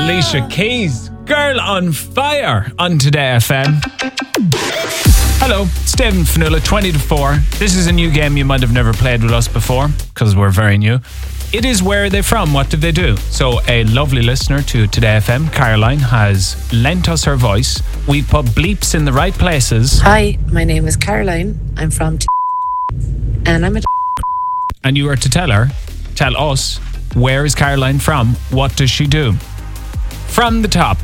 Alicia Keys, Girl on Fire on Today FM. Hello, it's Dave and Fionnuala, 20 to 4. This is a new game you might have never played with us before, because we're very new. It is Where Are They From? What Did They Do? So a lovely listener to Today FM, Caroline, has lent us her voice. We put bleeps in the right places. Hi, my name is Caroline. I'm from and I'm a And you are to tell us, where is Caroline from? What does she do? From the top.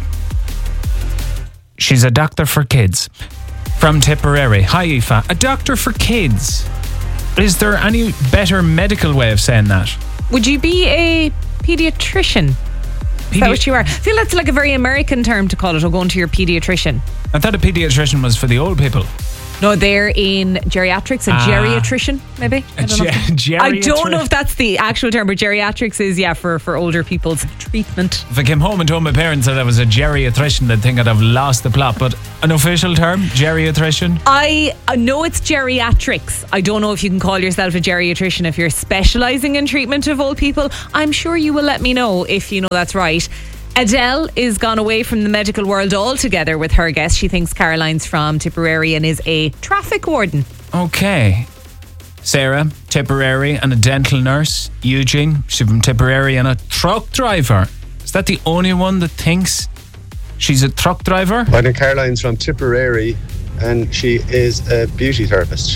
She's a doctor for kids. From Tipperary. Hi, Aoife. A doctor for kids. Is there any better medical way of saying that? Would you be a paediatrician? Is that what you are? I feel that's like a very American term to call it, or going to your paediatrician. I thought a paediatrician was for the old people. No, they're in geriatrics, a geriatrician, maybe. I don't know if that's the actual term, but geriatrics is, for older people's treatment. If I came home and told my parents that I was a geriatrician, they'd think I'd have lost the plot. But an official term, geriatrician? I know it's geriatrics. I don't know if you can call yourself a geriatrician if you're specialising in treatment of old people. I'm sure you will let me know if you know that's right. Adele is gone away from the medical world altogether with her guest. She thinks Caroline's from Tipperary and is a traffic warden. Okay. Sarah, Tipperary, and a dental nurse. Eugene, she's from Tipperary, and a truck driver. Is that the only one that thinks she's a truck driver? I think Caroline's from Tipperary and she is a beauty therapist.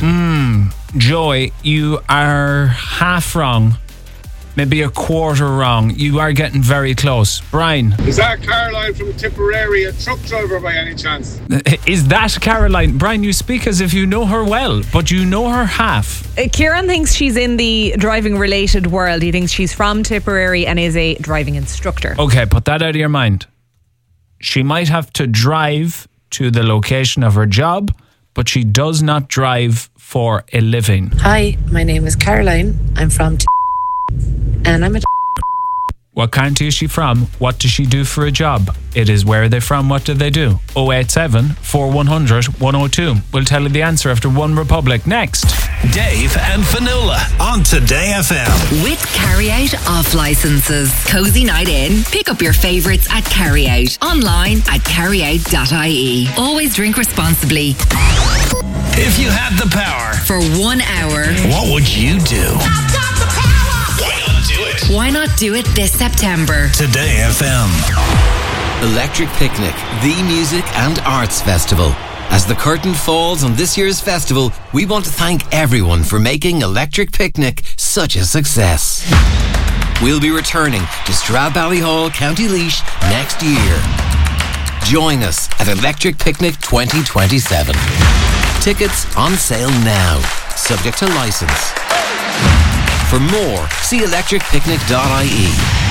Joy, you are half wrong. Maybe a quarter wrong. You are getting very close. Brian. Is that Caroline from Tipperary a truck driver by any chance? Is that Caroline? Brian, you speak as if you know her well, but you know her half. Kieran thinks she's in the driving related world. He thinks she's from Tipperary and is a driving instructor. Okay, put that out of your mind. She might have to drive to the location of her job, but she does not drive for a living. Hi, my name is Caroline. I'm from and I'm a What county is she from? What does she do for a job? It is Where Are They From? What Do They Do? 087 4100 102. We'll tell you the answer after One Republic. Next. Dave and Fionnuala on Today FM. With Carryout off licenses. Cozy night in. Pick up your favourites at Carryout. Online at carryout.ie. Always drink responsibly. If you had the power for 1 hour, what would you do? I've got the power. Why not do it? Why not do it this September? Today FM. Electric Picnic, the music and arts festival. As the curtain falls on this year's festival, we want to thank everyone for making Electric Picnic such a success. We'll be returning to Stradbally, County Laois next year. Join us at Electric Picnic 2027. Tickets on sale now, subject to licence. For more, see electricpicnic.ie.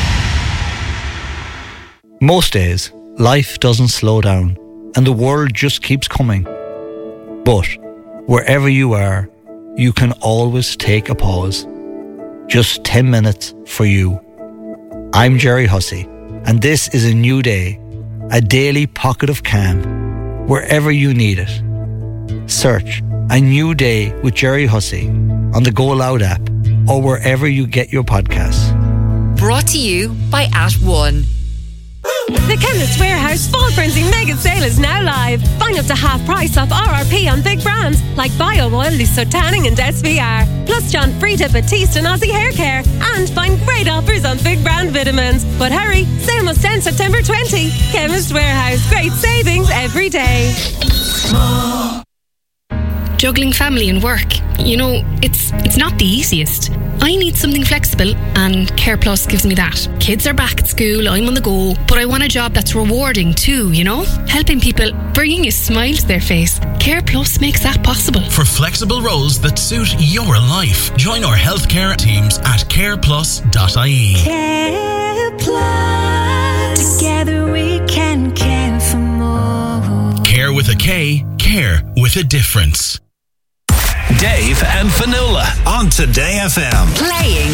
Most days, life doesn't slow down and the world just keeps coming. But wherever you are, you can always take a pause. Just 10 minutes for you. I'm Jerry Hussey, and this is a new day, a daily pocket of calm, wherever you need it. Search A New Day with Jerry Hussey on the Go Loud app or wherever you get your podcasts. Brought to you by @1. The Chemist Warehouse Fall Frenzy Mega Sale is now live. Find up to half price off RRP on big brands like Bio Oil, Lusso Tanning and SVR. Plus John Frieda, Batiste and Aussie Hair Care. And find great offers on big brand vitamins. But hurry, sale must end September 20. Chemist Warehouse, great savings every day. Juggling family and work, you know, it's not the easiest. I need something flexible and Care Plus gives me that. Kids are back at school, I'm on the go, but I want a job that's rewarding too, you know? Helping people, bringing a smile to their face. Care Plus makes that possible. For flexible roles that suit your life, join our healthcare teams at careplus.ie. Care Plus. Together we can care for more. Care with a K, care with a difference. Dave and Fionnuala on Today FM. Playing